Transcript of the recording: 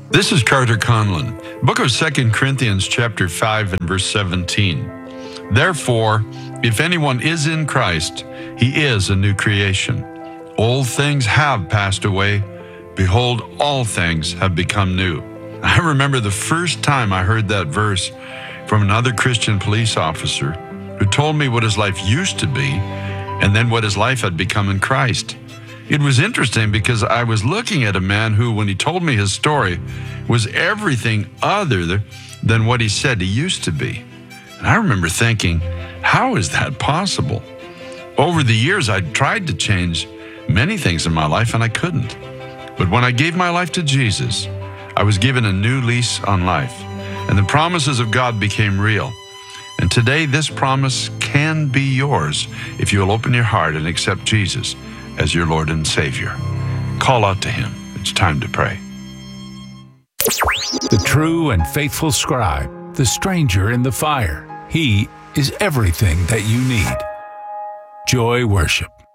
This is Carter Conlon, book of 2 Corinthians chapter 5 and verse 17. Therefore, if anyone is in Christ, he is a new creation. Old things have passed away. Behold, all things have become new. I remember the first time I heard that verse from another Christian police officer who told me what his life used to be and then what his life had become in Christ. It was interesting because I was looking at a man who, when he told me his story, was everything other than what he said he used to be. And I remember thinking, how is that possible? Over the years, I'd tried to change many things in my life and I couldn't. But when I gave my life to Jesus, I was given a new lease on life, and the promises of God became real. And today, this promise can be yours if you will open your heart and accept Jesus as your Lord and Savior. Call out to Him. It's time to pray. The true and faithful scribe, the stranger in the fire. He is everything that you need. Joy Worship.